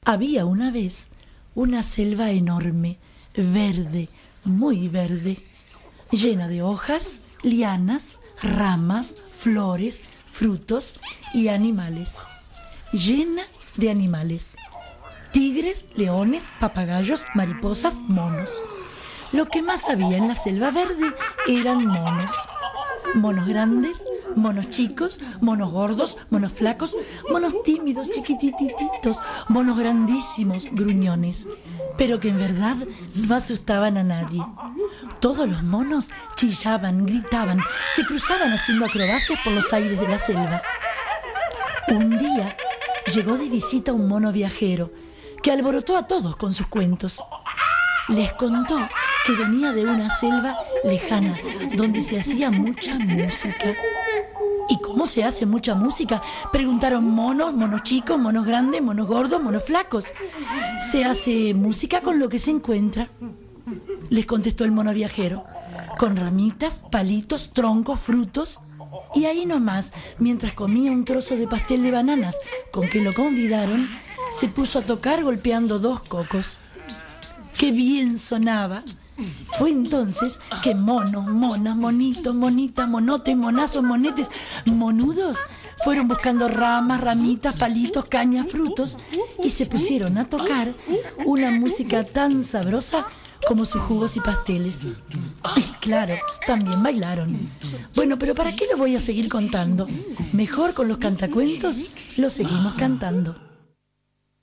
Había una vez una selva enorme, verde, muy verde, llena de hojas, lianas, ramas, flores, frutos y animales. Llena de animales. Tigres, leones, papagayos, mariposas, monos. Lo que más había en la selva verde eran monos. Monos grandes, monos chicos, monos gordos, monos flacos, monos tímidos, chiquitititos, monos grandísimos, gruñones, pero que en verdad no asustaban a nadie. Todos los monos chillaban, gritaban, se cruzaban haciendo acrobacias por los aires de la selva. Un día llegó de visita un mono viajero que alborotó a todos con sus cuentos. Les contó que venía de una selva lejana donde se hacía mucha música. ¿Y cómo se hace mucha música?, preguntaron monos, monos chicos, monos grandes, monos gordos, monos flacos. Se hace música con lo que se encuentra, les contestó el mono viajero, con ramitas, palitos, troncos, frutos. Y ahí nomás, mientras comía un trozo de pastel de bananas con que lo convidaron, se puso a tocar golpeando 2 cocos. ¡Qué bien sonaba! Fue entonces que monos, monas, monitos, monitas, monotes, monazos, monetes, monudos fueron buscando ramas, ramitas, palitos, cañas, frutos y se pusieron a tocar una música tan sabrosa como sus jugos y pasteles. Y claro, también bailaron. Bueno, pero ¿para qué lo voy a seguir contando? Mejor con los cantacuentos lo seguimos cantando.